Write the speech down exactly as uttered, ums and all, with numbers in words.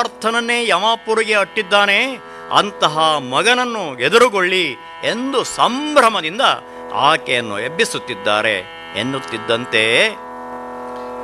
ಪಾರ್ಥನನ್ನೇ ಯಮಾಪುರಿಗೆ ಅಟ್ಟಿದ್ದಾನೆ, ಅಂತಹ ಮಗನನ್ನು ಎದುರುಗೊಳ್ಳಿ ಎಂದು ಸಂಭ್ರಮದಿಂದ ಆಕೆಯನ್ನು ಎಬ್ಬಿಸುತ್ತಿದ್ದಾರೆ. ಎನ್ನುತ್ತಿದ್ದಂತೆ